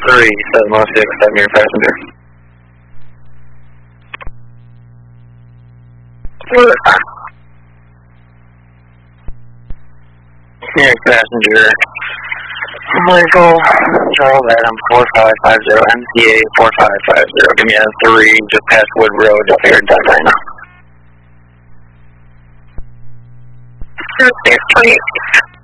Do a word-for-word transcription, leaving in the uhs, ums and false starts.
three seven oh six, seven your passenger. Your passenger, Michael, Charles Adam, four five five zero, M C A four five five zero. Give me a three, just past Wood Road, just here in Delta. Six twenty-eight.